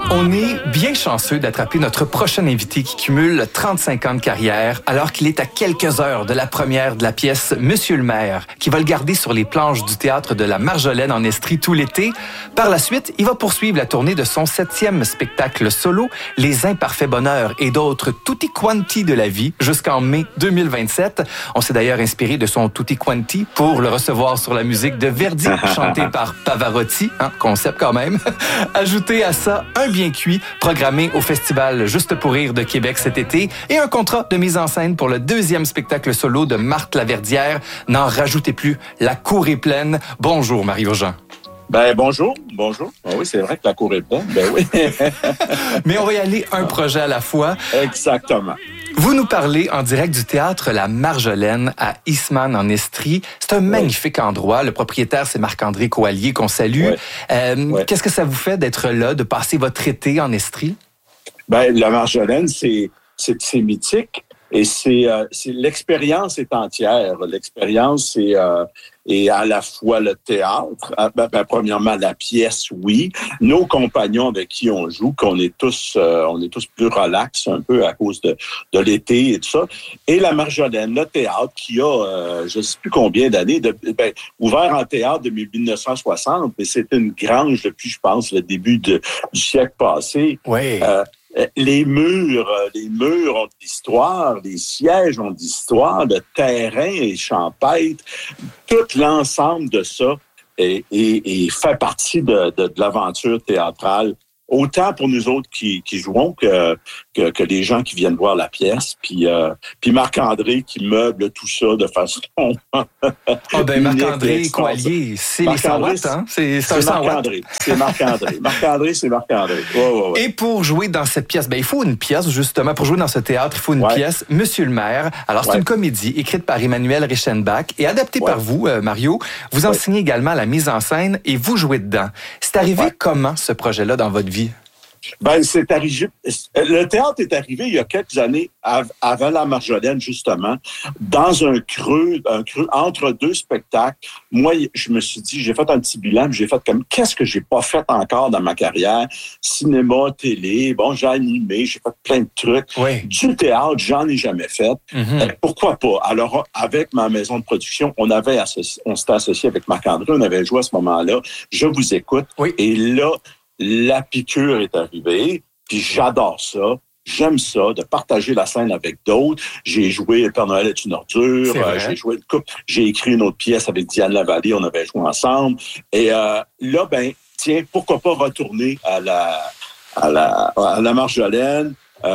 On est bien chanceux d'attraper notre prochain invité qui cumule 35 ans de carrière alors qu'il est à quelques heures de la première de la pièce Monsieur le maire, qui va le garder sur les planches du théâtre de la Marjolaine en Estrie tout l'été. Par la suite, il va poursuivre la tournée de son 7e spectacle solo, Les Imparfaits Bonheurs et d'autres tutti quanti de la vie jusqu'en mai 2027. On s'est d'ailleurs inspiré de son tutti quanti pour le recevoir sur la musique de Verdi, chantée par Pavarotti, concept quand même. Ajoutez à ça un bien cuit, programmé au Festival Juste pour rire de Québec cet été, et un contrat de mise en scène pour le 2e spectacle solo de Marthe Laverdière. N'en rajoutez plus, la cour est pleine. Bonjour Mario-Jean. Bonjour. Oh oui, c'est vrai que la cour est pleine. Oui. Mais on va y aller un projet à la fois. Exactement. Vous nous parlez en direct du théâtre La Marjolaine à Eastman en Estrie. C'est un magnifique endroit. Le propriétaire, c'est Marc-André Coallier qu'on salue. Qu'est-ce que ça vous fait d'être là, de passer votre été en Estrie? La Marjolaine, c'est mythique et c'est l'expérience est entière. L'expérience est à la fois le théâtre, premièrement la pièce, oui, nos compagnons avec qui on joue, qu'on est tous plus relax un peu à cause de l'été et tout ça, et la Marjolaine, le théâtre qui a je ne sais plus combien d'années, ouvert en théâtre depuis 1960, mais c'est une grange depuis, je pense, le début du siècle passé. Oui. Les murs ont de l'histoire, les sièges ont de l'histoire, le terrain est champêtre, tout l'ensemble de ça est fait partie de l'aventure théâtrale. Autant pour nous autres qui jouons que les gens qui viennent voir la pièce. Puis Marc-André qui meuble tout ça de façon Marc-André Coallier, c'est les 100 watts, hein? C'est un 100 watts. C'est Marc-André. Marc-André, c'est Marc-André. Ouais. Et pour jouer dans cette pièce, il faut une pièce, justement. Pour jouer dans ce théâtre, il faut une pièce. Monsieur le maire. Alors, c'est une comédie écrite par Emmanuel Reichenbach et adaptée par vous, Mario. Vous enseignez également la mise en scène et vous jouez dedans. C'est arrivé comment, ce projet-là, dans votre vie? C'est arrivé. Le théâtre est arrivé il y a quelques années avant la Marjolaine, justement, dans un creux entre deux spectacles. Moi, je me suis dit, j'ai fait un petit bilan, j'ai fait comme qu'est-ce que j'ai pas fait encore dans ma carrière? Cinéma, télé, j'ai animé, j'ai fait plein de trucs. Oui. Du théâtre, j'en ai jamais fait. Mm-hmm. Pourquoi pas? Alors, avec ma maison de production, on s'était associé avec Marc-André, on avait joué à ce moment-là. Je vous écoute. Oui. Et là, la piqûre est arrivée, puis j'adore ça. J'aime ça, de partager la scène avec d'autres. J'ai joué Le Père Noël est une ordure. J'ai joué une couple. J'ai écrit une autre pièce avec Diane Lavallée. On avait joué ensemble. Et là, pourquoi pas retourner à la Marjolaine.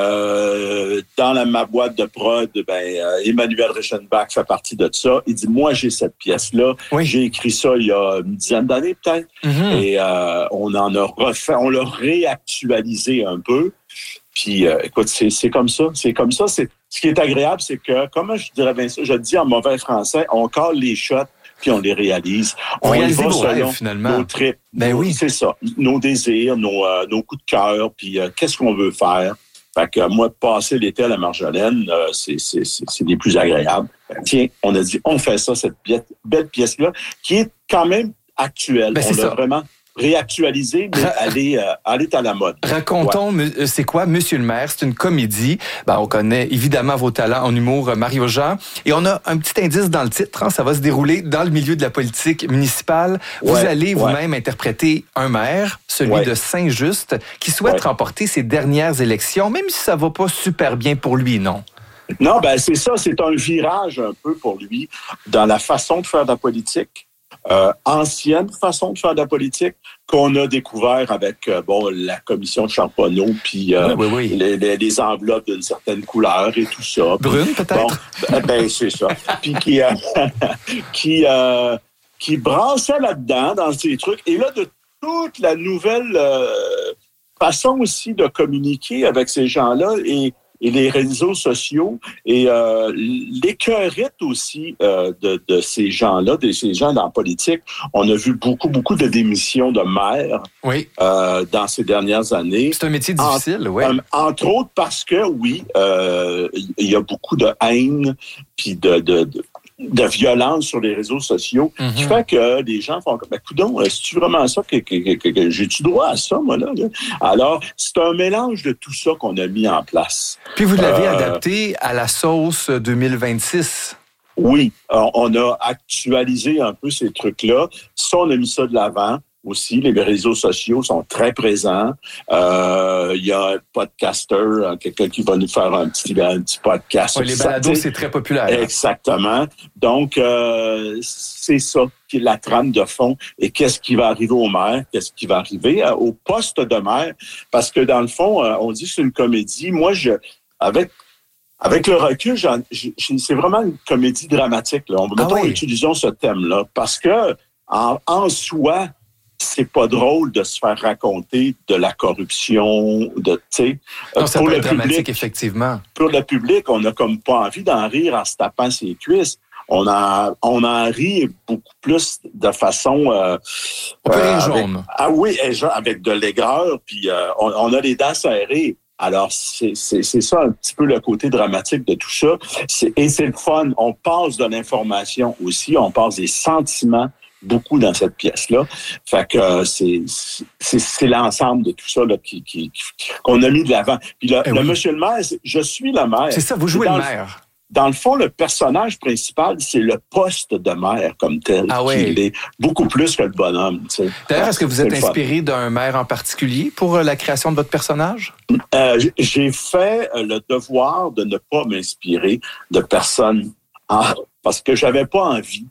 Dans ma boîte de prod, Emmanuel Reichenbach fait partie de ça. Il dit, moi, j'ai cette pièce-là. Oui. J'ai écrit ça il y a une dizaine d'années, peut-être. Mm-hmm. Et on l'a réactualisé un peu. Puis, écoute, c'est comme ça. C'est comme ça. Ce qui est agréable, c'est que, comment je dirais bien ça, je le dis en mauvais français, on colle les shots puis on les réalise. On réalise va vos selon rêves, finalement. Nos trips. Oui. C'est ça. Nos désirs, nos coups de cœur, puis qu'est-ce qu'on veut faire. Fait que moi, passer l'été à la Marjolaine, c'est des plus agréables. Tiens, on a dit, on fait ça, cette belle pièce-là, qui est quand même actuelle. On l'a vraiment réactualisée, mais elle est à la mode. Racontons, c'est quoi Monsieur le maire? C'est une comédie. On connaît évidemment vos talents en humour, Mario-Jean. Et on a un petit indice dans le titre. Ça va se dérouler dans le milieu de la politique municipale. Vous allez vous-même interpréter un maire, celui de Saint-Just, qui souhaite remporter ses dernières élections, même si ça va pas super bien pour lui, non? Non, c'est ça. C'est un virage un peu pour lui dans la façon de faire de la politique. Ancienne façon de faire de la politique qu'on a découvert avec la commission de Charbonneau puis les enveloppes d'une certaine couleur et tout ça. Brune, peut-être? C'est ça. Puis qui brassait là-dedans dans ces trucs. Et là, de toute la nouvelle façon aussi de communiquer avec ces gens-là et les réseaux sociaux et l'écœurite aussi de ces gens-là, de ces gens dans la politique. On a vu beaucoup de démissions de maires dans ces dernières années. C'est un métier difficile, oui. Entre autres parce que, il y a beaucoup de haine puis de de violence sur les réseaux sociaux, qui fait que les gens font comme, coudonc, c'est-tu vraiment ça que j'ai-tu droit à ça, moi, là? Alors, c'est un mélange de tout ça qu'on a mis en place. Puis vous l'avez adapté à la sauce 2026. Oui, on a actualisé un peu ces trucs-là. Ça, on a mis ça de l'avant. Aussi, les réseaux sociaux sont très présents. Il y a un podcaster, quelqu'un qui va nous faire un petit podcast. Oui, les balados, c'est très populaire. Exactement. Donc, c'est ça qui est la trame de fond. Et qu'est-ce qui va arriver au maire? Qu'est-ce qui va arriver au poste de maire? Parce que dans le fond, on dit que c'est une comédie. Moi, avec le recul, c'est vraiment une comédie dramatique. Là. Utilisons ce thème-là. Parce que en soi, c'est pas drôle de se faire raconter de la corruption, ça peut être dramatique, effectivement. Pour le public, on n'a comme pas envie d'en rire en se tapant ses cuisses. On en rit beaucoup plus de façon... on peut rire jaune. Avec de l'aigreur, puis on a les dents serrées. Alors, c'est ça un petit peu le côté dramatique de tout ça. Et c'est le fun. On passe de l'information aussi, on passe des sentiments beaucoup dans cette pièce-là. Fait que c'est l'ensemble de tout ça là, qu'on a mis de l'avant. Puis monsieur le maire, je suis le maire. C'est ça, vous jouez le maire. Dans le fond, le personnage principal, c'est le poste de maire comme tel. Il est beaucoup plus que le bonhomme. D'ailleurs, est-ce que vous êtes inspiré d'un maire en particulier pour la création de votre personnage? J'ai fait le devoir de ne pas m'inspirer de personne parce que j'avais pas envie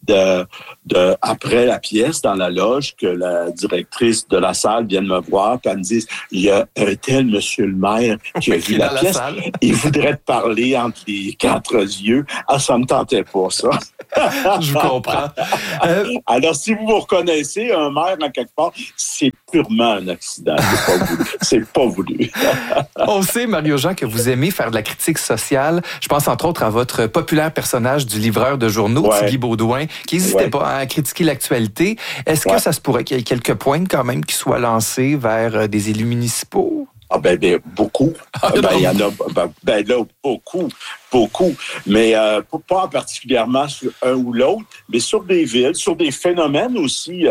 après la pièce, dans la loge, que la directrice de la salle vienne me voir et elle me dise, il y a un tel monsieur le maire qui a vu la pièce, il voudrait te parler entre les quatre yeux. Ça me tentait pas, ça. Je vous comprends. Alors, si vous reconnaissez un maire en quelque part, c'est purement un accident. C'est pas voulu. On sait, Mario-Jean, que vous aimez faire de la critique sociale. Je pense entre autres à votre populaire personnage du livreur de journaux, Tigui Baudouin, qui n'hésitait pas à critiquer l'actualité. Est-ce que ça se pourrait qu'il y ait quelques points quand même qui soient lancés vers des élus municipaux? Beaucoup. Il y en a beaucoup. Mais pas particulièrement sur un ou l'autre, mais sur des villes, sur des phénomènes aussi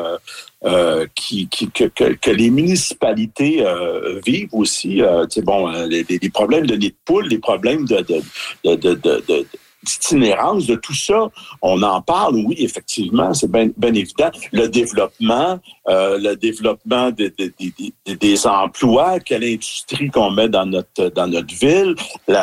que les municipalités vivent aussi. Les problèmes de nid de poule, les problèmes d'itinérance, de tout ça, on en parle, oui, effectivement, c'est bien évident. Le développement des emplois, quelle industrie qu'on met dans notre ville,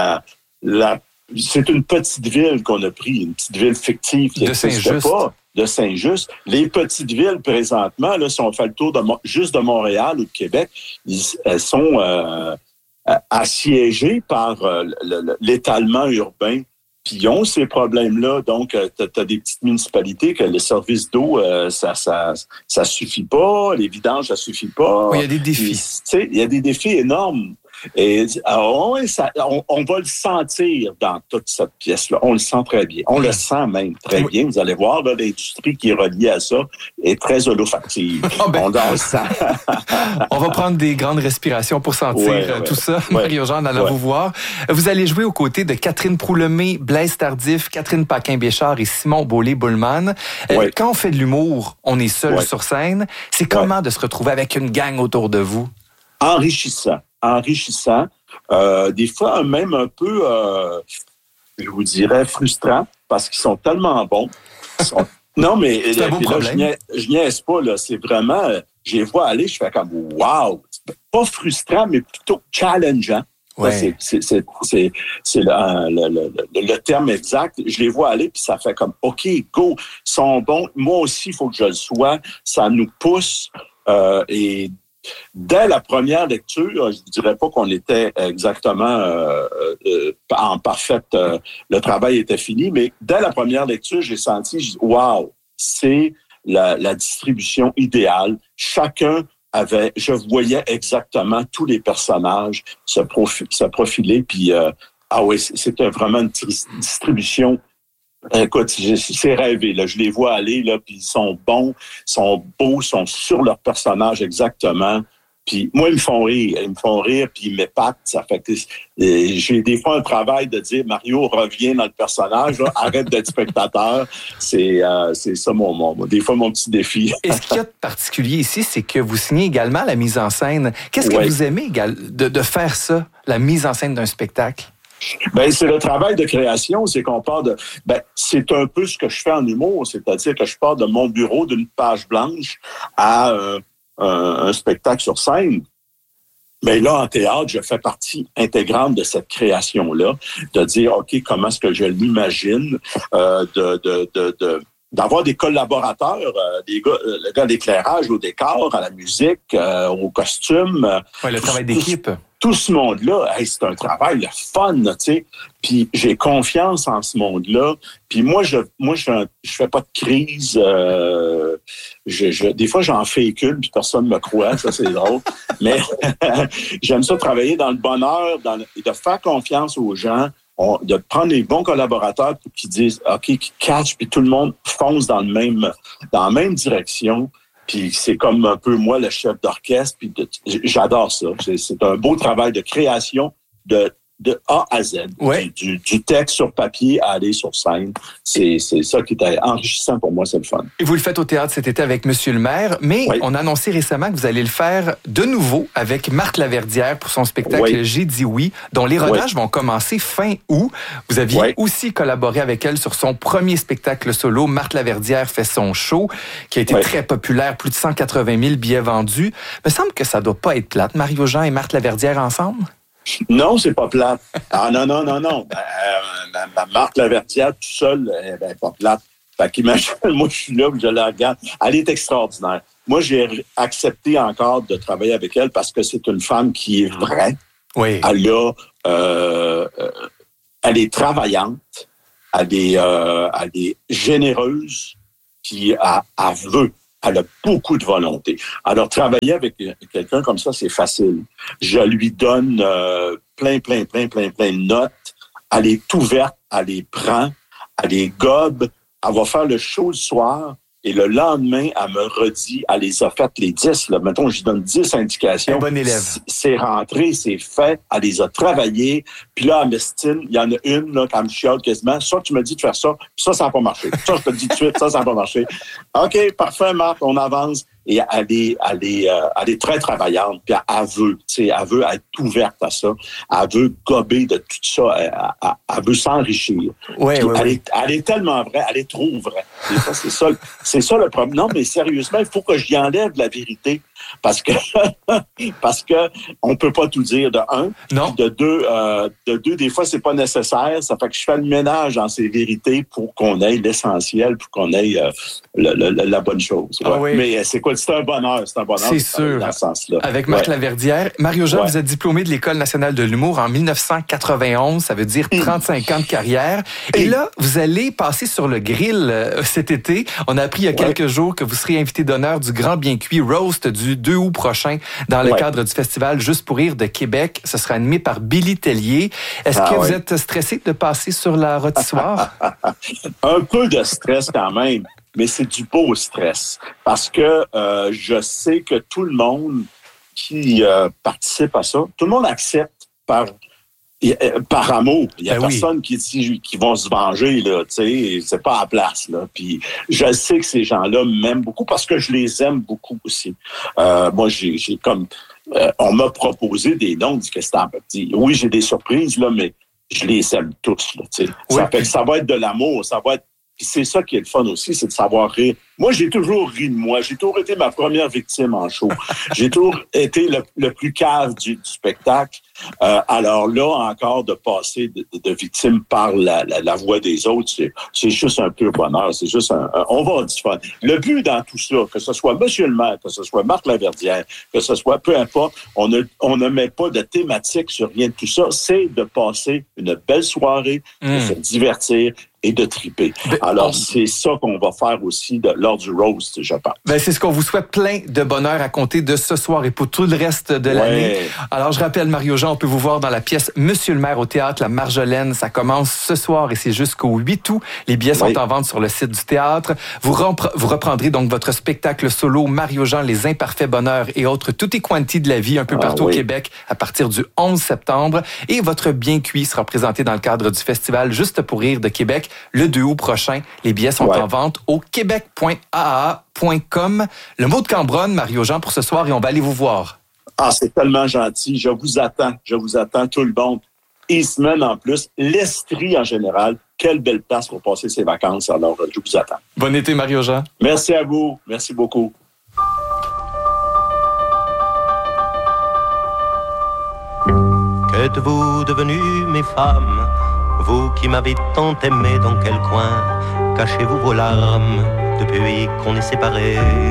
c'est une petite ville qu'on a pris, une petite ville fictive qui n'existe pas. De Saint-Just. Les petites villes, présentement, là, si on fait le tour juste de Montréal ou de Québec, elles sont assiégées par l'étalement urbain. Puis ils ont ces problèmes-là. Donc, tu as des petites municipalités que le service d'eau, ça suffit pas. Les vidanges, ça suffit pas. Oui, il y a des défis. Il y a des défis énormes. Et on va le sentir dans toute cette pièce-là. On le sent très bien. On le sent même très bien. Vous allez voir, là, l'industrie qui est reliée à ça est très olfactive. On le sent. On va prendre des grandes respirations pour sentir tout ça. Mario-Jean, en allant vous voir. Vous allez jouer aux côtés de Catherine Proulemé, Blaise Tardif, Catherine Paquin-Béchard et Simon Beaulieu-Boulman. Quand on fait de l'humour, on est seul sur scène. C'est comment de se retrouver avec une gang autour de vous? Enrichissant, des fois même un peu, je vous dirais, frustrant, parce qu'ils sont tellement bons. Non, mais c'est un beau problème. Je niaise pas, là, c'est vraiment, je les vois aller, je fais comme « wow ». Pas frustrant, mais plutôt challengeant. Ouais. C'est le terme exact. Je les vois aller, puis ça fait comme « OK, go, ils sont bons, moi aussi, il faut que je le sois ». Ça nous pousse et dès la première lecture, je ne dirais pas qu'on était exactement en parfaite... le travail était fini, mais dès la première lecture, j'ai senti, wow, c'est la distribution idéale. Chacun je voyais exactement tous les personnages se profiler, puis c'était vraiment une distribution. Écoute, c'est rêvé, là. Je les vois aller, là, puis ils sont bons, sont beaux, sont sur leur personnage exactement. Puis moi, ils me font rire, puis ils m'épatent. Ça fait que j'ai des fois un travail de dire, Mario, reviens dans le personnage, là, arrête d'être spectateur. C'est ça des fois mon petit défi. Et ce qu'il y a de particulier ici, c'est que vous signez également la mise en scène. Qu'est-ce que vous aimez de faire ça, la mise en scène d'un spectacle? Ben, c'est le travail de création, c'est qu'on part de... c'est un peu ce que je fais en humour, c'est-à-dire que je pars de mon bureau d'une page blanche à un spectacle sur scène. Mais là, en théâtre, je fais partie intégrante de cette création-là, de dire, OK, comment est-ce que je l'imagine, d'avoir des collaborateurs, le gars d'éclairage, au décor, à la musique, au costume. Ouais, le travail d'équipe. Tout ce monde-là, c'est un travail, le fun, tu sais. Puis j'ai confiance en ce monde-là. Puis moi, je fais pas de crise. Des fois, j'en fake une, puis personne me croit. Ça, c'est drôle. Mais j'aime ça travailler dans le bonheur, de faire confiance aux gens, de prendre les bons collaborateurs qui disent, OK, qui catchent, puis tout le monde fonce dans la même direction. Puis c'est comme un peu moi le chef d'orchestre. Puis j'adore ça. C'est un beau travail de création de A à Z. Ouais. Du texte sur papier à aller sur scène. C'est ça qui est enrichissant pour moi, c'est le fun. Et vous le faites au théâtre cet été avec Monsieur le maire, mais on a annoncé récemment que vous allez le faire de nouveau avec Marthe Laverdière pour son spectacle J'ai dit oui, dont les rodages vont commencer fin août. Vous aviez aussi collaboré avec elle sur son premier spectacle solo, Marthe Laverdière fait son show, qui a été très populaire, plus de 180 000 billets vendus. Il me semble que ça doit pas être plate, Mario-Jean et Marthe Laverdière ensemble? Non, c'est pas plate. Ah non. Marthe Laverdière, tout seul, elle est pas plate. Fait qu'imagine, moi, je suis là, je la regarde. Elle est extraordinaire. Moi, j'ai accepté encore de travailler avec elle parce que c'est une femme qui est vraie. Oui. Elle est travaillante. Elle est généreuse. Puis elle veut. Elle a beaucoup de volonté. Alors, travailler avec quelqu'un comme ça, c'est facile. Je lui donne plein de notes. Elle est ouverte, elle les prend, elle les gobe. Elle va faire le show le soir et le lendemain, elle me redit, elle les a faites les 10. Là. Mettons, je lui donne 10 indications. Un bon élève. C'est rentré, c'est fait. Elle les a travaillées. Puis là, elle m'estime, il y en a une, là, quand elle me chiale quasiment. Soit tu me dis de faire ça, puis ça n'a pas marché. Ça, je te le dis tout de suite, ça n'a pas marché. OK, parfait, Marc, on avance. Et elle est très travaillante, puis elle veut être ouverte à ça. Elle veut gober de tout ça. Elle veut s'enrichir. Elle est tellement vraie, elle est trop vraie. Des fois, c'est ça le problème. Non, mais sérieusement, il faut que j'y enlève la vérité. Parce que on peut pas tout dire de un. Non. De deux, des fois, c'est pas nécessaire. Ça fait que je fais le ménage dans ces vérités pour qu'on ait l'essentiel, pour qu'on ait la bonne chose. Ouais. Ah oui. Mais c'est quoi? C'est un bonheur. C'est sûr. Dans ce sens-là. Avec Marthe Laverdière. Mario-Jean, vous êtes diplômé de l'École nationale de l'humour en 1991. Ça veut dire 35 ans de carrière. Et là, vous allez passer sur le grill cet été. On a appris il y a quelques jours que vous seriez invité d'honneur du Grand Bien Cuit Roast du 2 août prochain dans le cadre du festival Juste pour rire de Québec. Ce sera animé par Billy Tellier. Est-ce que vous êtes stressé de passer sur la rôtissoire? Un peu de stress quand même, mais c'est du beau stress. Parce que je sais que tout le monde qui participe à ça, tout le monde accepte par amour. Il y a personne qui vont se venger, là, tu sais, c'est pas à la place, là. Puis je sais que ces gens-là m'aiment beaucoup parce que je les aime beaucoup aussi. Moi, j'ai comme on m'a proposé des noms, dit que c'était oui, j'ai des surprises, là, mais je les aime tous, là, tu sais. Ça va être de l'amour, ça va être. Puis c'est ça qui est le fun aussi, c'est de savoir rire. Moi, j'ai toujours ri de moi. J'ai toujours été ma première victime en show. J'ai toujours été le plus cave du spectacle. Alors là, encore, de passer de victime par la voix des autres, c'est juste un pur bonheur. C'est juste on va avoir du fun. Le but dans tout ça, que ce soit Monsieur le maire, que ce soit Marthe Laverdière, que ce soit peu importe, on ne met pas de thématique sur rien de tout ça. C'est de passer une belle soirée, de se divertir, et de triper. Alors, c'est ça qu'on va faire aussi lors du roast, je pense. C'est ce qu'on vous souhaite, plein de bonheur à compter de ce soir et pour tout le reste de l'année. Alors, je rappelle, Mario-Jean, on peut vous voir dans la pièce Monsieur le maire au théâtre La Marjolaine. Ça commence ce soir et c'est jusqu'au 8 août. Les billets sont en vente sur le site du théâtre. Vous reprendrez donc votre spectacle solo Mario-Jean, les imparfaits bonheurs et autres tutti quanti de la vie un peu partout au Québec à partir du 11 septembre. Et votre Bien cuit sera présenté dans le cadre du festival Juste pour rire de Québec le 2 août prochain. Les billets sont en vente au québec.aa.com. Le mot de Cambronne, Mario-Jean, pour ce soir, et on va aller vous voir. C'est tellement gentil. Je vous attends tout le monde. Et semaine en plus, l'Estrie en général. Quelle belle place pour passer ses vacances. Alors, je vous attends. Bon été, Mario-Jean. Merci à vous. Merci beaucoup. Qu'êtes-vous devenues, mes femmes? Vous qui m'avez tant aimé, dans quel coin cachez-vous vos larmes depuis qu'on est séparés?